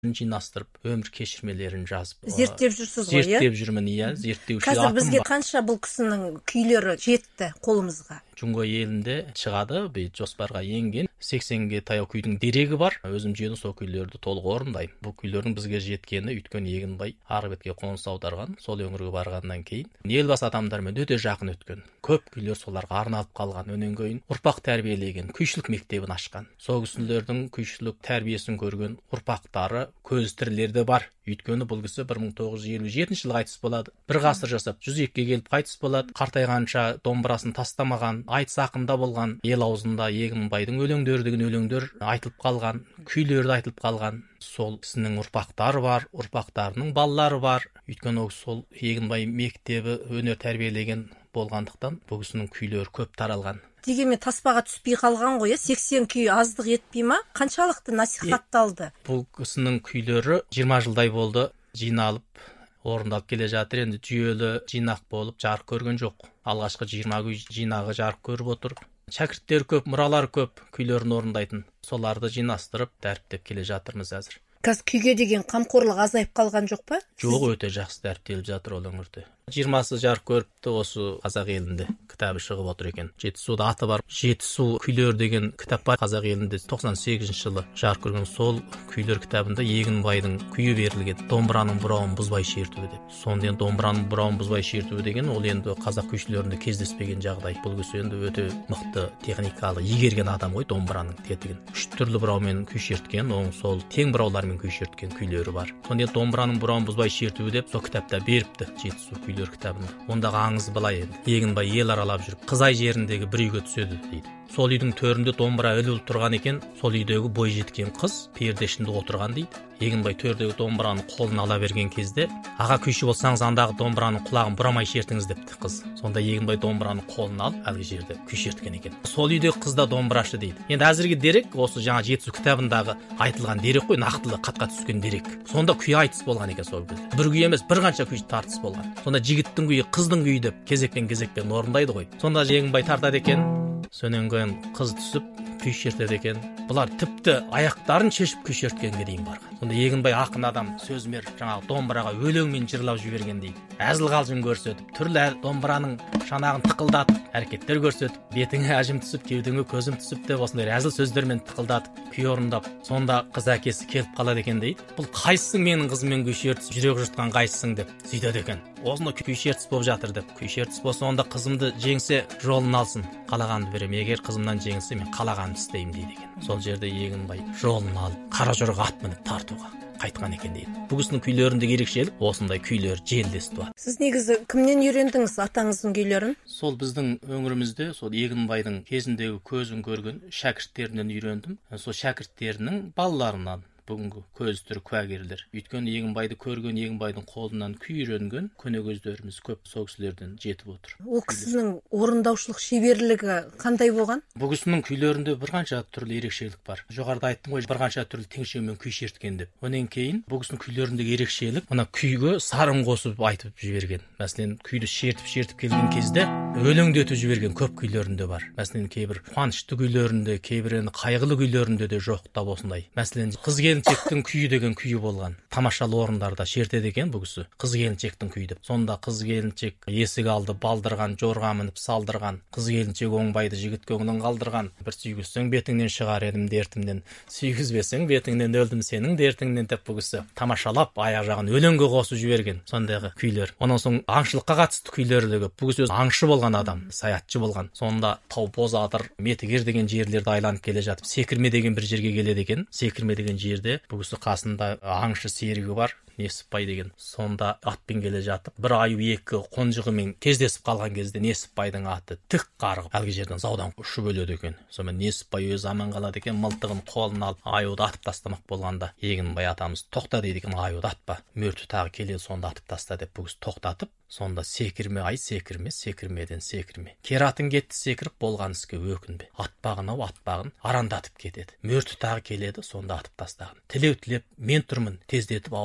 жинастырып, өмір кешірмелерін жазып. Зерттеп жүрсіз ғой, Зерттеп жүрмін, иә, зерттеуші атым бар. Қазір бізге қанша бұл кісінің күйлері жетті қолымызға? Жүнго елінде шығады, жоспарға енген 80-ге таяу күйдің дерегі бар. Өзім жүйені сол күйлерді толық орындаймын. Бұл күйлердің бізге жеткені өйткені Егінбай ары бетке қоныс аударған, сол өңірге барғаннан кейін елбасы адамдармен өте жақын өткен. Көп күйлер соларға арналып қалған, өнен кейін ұрпақ тәрбиелеген, күйшілік мектебін ашқан. Сол кісілердің күйшілік тәрбиесін көрген ұрпақтары көз тірілерде бар. Өйткені бұл кісі 1957 жылы қайтыс болады. Бір ғасыр жасап, 102-ге келіп қайтыс болады. Қартайғанша домбырасын тастамаған, айтыс ақында болған, ел аузында Егінбайдың өлеңдері деген өлеңдер айтылып қалған, күйлері айтылып қалған. Сол кісінің ұрпақтары бар, ұрпақтарының балалары бар. Өйткені сол Егінбай мектебі өнер тәрбиелеген болғандықтан бұл кісінің күйлері көп таралған. Дегенмен таспаға түспей қалған ғой, 80 күй аздық етпей ма? Қаншалықты насихатталды? Бұл кісінің күйлері 20 жылдай болды, жиналып, орындалып келе жатыр. Енді жүйелі жинақ болып жарық көрген жоқ. Алғашқы 20 күй жинағы жарық көріп отыр. Шәкірттер көп, мұралар көп, күйлерін орындайтын. Соларды жинастырып, дәріптеп келе жатырмыз әзір. Қазір күйге деген қамқорлық азайып қалған жоқ па? Жоқ, өте жақсы дәріптеліп жатыр ол өңірде. 20-сы жарық көріпті, осы қазақ елінде кітабы шығып отыр екен. Жетісуда аты бар. Жетісу күйлер деген кітап бар. Қазақ елінде 98 жылы жарық көрген. Сол күйлер кітабында Егінбайдың күйі берілген. Домбыраның бұрауын бұзбай шертуі деп. Сонда домбыраның бұрауын бұзбай шертуі деген ол енді қазақ күйшілерінде кездеспеген жағдай. Бұл кісі енді өте мықты техникалы игерген адам ғой, домбыраның тетігін. 3 түрлі бұраумен күй шерткен, оның сол тең бұраулармен күй шерткен күйлері бар. Сонда домбыраның бұрауын бұзбай шертуі деп сол кітапта беріпті, Жетісу күйлер кітабында. Ондағы аңыз былай еді. Егінбай ел аралап жүріп, Қызай жеріндегі бір үйге түседі дейді. Сол үйдің төрінде домбыра ілулі тұрған екен, сол үйдегі бой жеткен қыз перде ішінде отырған дейді. Егінбай төрдегі домбыраны қолына ала берген кезде, аға күйші болсаңыз андағы домбыраның құлағын бұрамай шертіңіз депті қыз. Сонда Егінбай домбыраны қолына алып, әлгі жерде күй шерткен екен. Сол үйдегі қыз да домбырашы дейді. Енді әзірге дерек осы жаңа Жетісу кітабындағы айтылған дерек қой, нақтылы қатқа түскен дерек. Сонда күй айтыс болған екен сол кезде. Бір күй емес, бір қанша күй тартыс болған. Сонда жігіттің күйі, қыздың күйі деп кезекпен орындайды ғой. Сонда Егінбай тартады екен. Сонан кейін қыз түсіп күй шертеді екен. Бұлар тіпті аяқтарын шешіп күй шерткенге дейін барған. Сонда Егінбай ақын адам сөзмер жаңағы домбыраға өлеңмен жырлап жіберген дейді. Әзіл қалжың көрсетіп, түрлі домбыраның шанағын тықылдатып, әрекеттер көрсетіп, бетіңе әжім түсіп, кеудеңе көзім түсіп деп осындай әзіл сөздермен тықылдатып, күй орындап, сонда қыз әкесі келіп қалады екен дейді. Бұл қайсың менің қызыммен күй шертіп, жүрек жұртқан қайсың деп сөйтеді екен. Осыны күй шертіс болып жатыр деп. Күй шертіс болса онда қызымды жеңсе жолын алсын, қалағанды берем. Егер қызымнан жеңсе мен қалағанды істеймін дейді екен. Сол жерде Егінбай жолын алып, қара жорға ат мініп тартуға қайтқан екен дейді. Бұл кісінің күйлеріндегі ерекшелік осындай күйлер желдесті бар. Сіз негізі кімнен үйрендіңіз атаңыздың күйлерін? Сол біздің өңірімізде сол Егінбайдың кезіндегі көзін көрген шәкірттерінен үйрендім. Сол шәкірттерінің балаларынан бүгінгі көз түрі куәгерлер. Өйткені Егінбайды көрген, Егінбайдың қолынан күй үйренген көнекөздеріміз көп сол кісілерден жетіп отыр. Ол кісінің орындаушылық шеберлігі қандай болған? Бұл кісінің күйлерінде бір қанша түрлі ерекшелік бар. Жоғарыда айттым ғой, бір қанша түрлі теңшеумен күй шерткен деп. Онан кейін бұл кісінің күйлеріндегі ерекшелік мына күйге сарын қосып айтып жіберген. Мәселен, күйді шертіп келген кезде өлеңдетіп жіберген көп күйлерінде бар. Мәселен, кейбір қуанышты күйлерінде, кейбір қайғылы күйлерінде де жоқ та осындай. Мәселен, қыз келіншектің күйі деген күйі болған. Тамашалы орындарда шертеді екен бұл кісі. Қыз келіншектің күйі деп. Сонда қыз келіншек есік алды балдырған, жорға мініп салдырған. Қыз келіншек оңбайды, жігіт көңілін қалдырған. Бір сүйгізсең бетіңнен шығар едім дертімнен, сүйгізбесең бетіңнен өлдім сенің дертіңнен деп бұл кісі тамашалап аяқ жағын өлеңге қосып жіберген сондағы күйлер. Онан соң аңшылыққа қатысты күйлері де көп. Бұл кісі өзі аңшы болған адам, саятшы болған. Сонда Тау Бозадыр, Метігер деген жерлерді айланып келе жатып, Секірме деген бір жерге келеді екен. Секірме деген жерде бұл кісі қасында аңшы серігі бар, Несіпбай деген. Сонда атпен келе жатып, бір аю екі қонжығымен кездесіп қалған кезде Несіпбайдың аты тік қарғып, әлгі жерден заудан ұшып өледі екен. Сонымен Несіпбай өзі аман қалады екен, мылтығын қолына алып аюды атып тастамақ болғанда Егінбай атамыз тоқта дейді екен, аюды атпа, мөрті тағы келеді, сонда атып таста деп бұл кісі тоқтатып, сонда секірме ай секірме, секірмеден секірме. Кератын кетті секіріп, болған іске өкінбе. Атпағын-ау атпағын арандатып кетеді. Мөрті тағы келеді, сонда атып тастағын. Тілеу тілеп, мен тұрмын, тездетіп ауылға кет.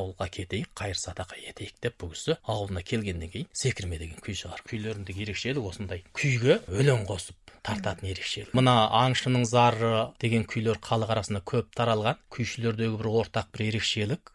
етейік, қайыр садақа етейік деп бұл кісі ауылына келгеннен кейін секірме деген күй шығар. Күйлеріндегі ерекшелік осындай. Күйге өлең қосып тартатын ерекшелік. Мына аңшының зары деген күйлер халық арасында көп таралған. Күйшілердегі бір ортақ бір ерекшелік